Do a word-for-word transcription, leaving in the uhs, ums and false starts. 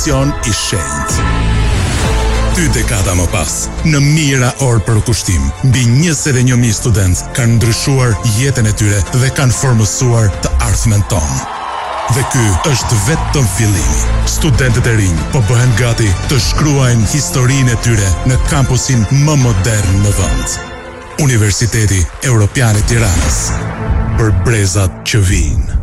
Sion i shenjtë. Dy dekada më pas, në mijëra orë për kushtim, mbi njëzet e një mijë student kanë ndryshuar jetën e tyre dhe kanë formësuar të ardhmen tonë. Dhe ky është vetëm fillimi. Studentët e rinj po bëhen gati të shkruajnë historinë e tyre në kampusin më modern në vend. Universiteti Evropian i Tiranës. Për brezat që vijnë.